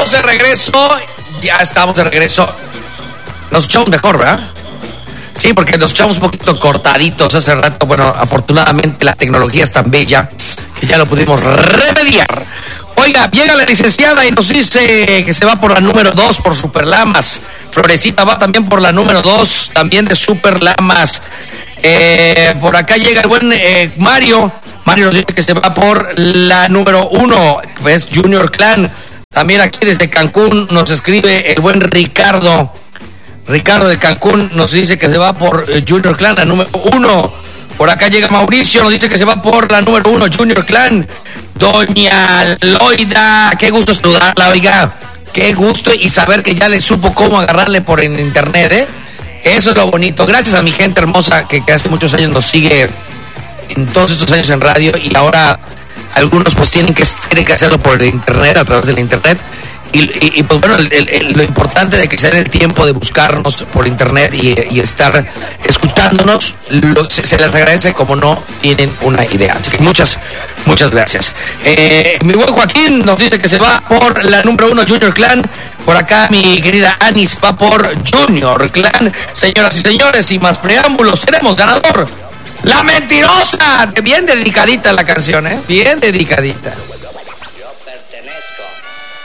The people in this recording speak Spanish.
estamos de regreso. Ya estamos de regreso. Nos echamos mejor, ¿verdad? Sí, porque nos echamos un poquito cortaditos hace rato. Bueno, afortunadamente la tecnología es tan bella que ya lo pudimos remediar. Oiga, llega la licenciada y nos dice que se va por la número 2 por Superlamas. Florecita va también por la número 2, también de Superlamas. Por acá llega el buen Mario. Mario nos dice que se va por la número 1, es Junior Clan. También aquí desde Cancún nos escribe el buen Ricardo. Ricardo de Cancún nos dice que se va por Junior Clan, la número 1. Por acá llega Mauricio, nos dice que se va por la número 1, Junior Clan. Doña Loida, qué gusto saludarla, oiga. Qué gusto y saber que ya le supo cómo agarrarle por en internet, ¿eh? Eso es lo bonito. Gracias a mi gente hermosa que hace muchos años nos sigue en todos estos años en radio y ahora algunos pues tienen que hacerlo por internet, a través del internet. Y pues bueno, lo importante de que se den el tiempo de buscarnos por internet y estar escuchándonos, se les agradece como no tienen una idea. Así que muchas gracias. Mi buen Joaquín nos dice que se va por la número 1, Junior Clan. Por acá mi querida Anis va por Junior Clan. Señoras y señores, sin más preámbulos, tenemos ganador. ¡La Mentirosa! Bien dedicadita la canción, ¿eh? Bien dedicadita.